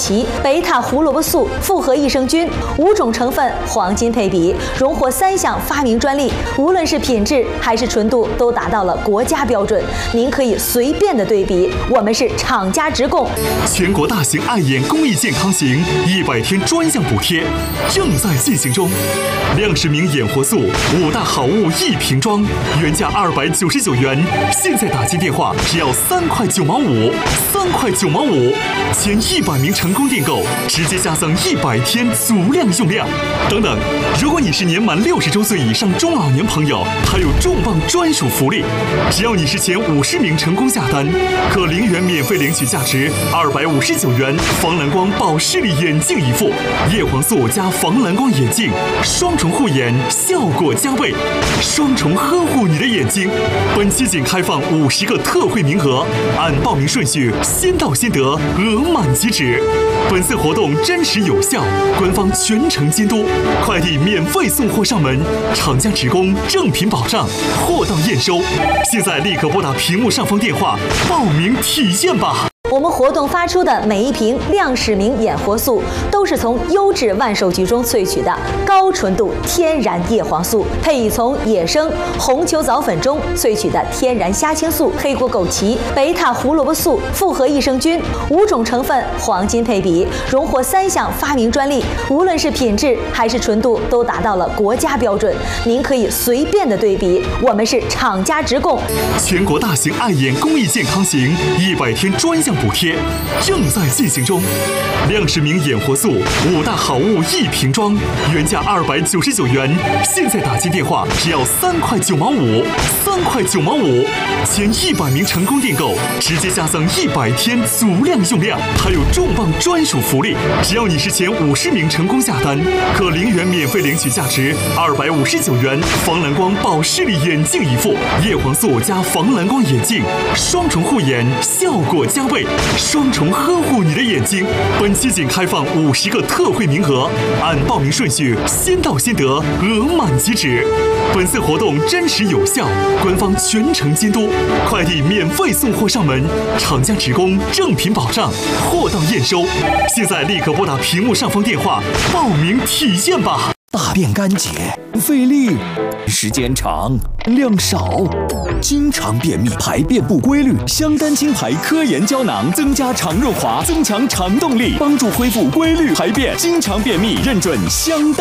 奇、贝塔胡萝卜素、复合益生菌5种成分黄金配比，荣获3项发明专利，无论是品质还是纯度都达到了国家标准。您可以随便的对比，我们是厂家直供。 全国大型爱眼公益健康行100天专项补贴正在进行中，亮世明眼活素5大好物1瓶装，原价299元，现在打进电话只要3块9毛5，3块9毛5，前100名成功订购直接加赠100天足量用量。等等，如果你是年满60周岁以上中老年朋友，还有重磅专属福利，只要你是前50名成功下单，可0元免费领取价值259元防蓝光保视力眼镜一副，叶黄素加防蓝光眼镜，双重护眼，效果加倍，双重呵护你的眼睛。本期仅开放50个特惠名额，按报名顺序先到先得，额满即止。本次活动真实有效，官方全程监督，快递免费送货上门，厂家直供，正品保障，货到验收。现在立刻拨打屏幕上方电话报名体验吧。 我们活动发出的每一瓶亮世明眼活素，都是从优质万寿菊中萃取的高纯度天然叶黄素，配以从野生红球藻粉中萃取的天然虾青素、黑果枸杞、贝塔胡萝卜素、复合益生菌5种成分黄金配比，荣获3项发明专利，无论是品质还是纯度都达到了国家标准。您可以随便的对比，我们是厂家直供。 全国大型爱眼公益健康行100天专项补贴正在进行中，亮世明眼活素5大好物1瓶装，原价299元，现在打进电话只要3块9毛5，3块9毛5，前100名成功订购直接加赠100天足量用量，还有重磅专属福利，只要你是前50名成功下单，可0元免费领取价值259元防蓝光保视力眼镜一副，叶黄素加防蓝光眼镜，双重护眼，效果加倍，双重呵护你的眼睛。本期仅开放50个特惠名额，按报名顺序先到先得，额满即止。本次活动真实有效，官方全程监督，快递免费送货上门，厂家直供，正品保障，货到验收。现在立刻拨打屏幕上方电话报名体验吧。 大便干结、费力、时间长、量少，经常便秘、排便不规律，香丹清排科研胶囊增加肠润滑，增强肠动力，帮助恢复规律排便。经常便秘认准香丹。